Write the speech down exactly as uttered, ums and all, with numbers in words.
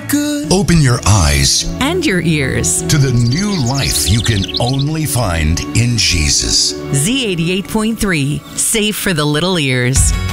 good. Open your eyes and your ears to the new life you can only find in Jesus. Z eighty-eight point three, safe for the little ears.